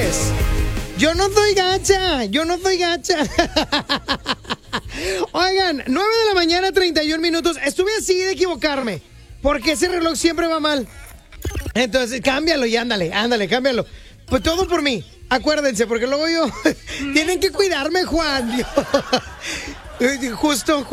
señores. Yo no soy gacha. Oigan, 9 de la mañana, 31 minutos. Estuve así de equivocarme, porque ese reloj siempre va mal. Entonces, cámbialo y ándale, cámbialo. Pues todo por mí. Acuérdense, porque luego yo... Tienen que cuidarme, Juan. Justo.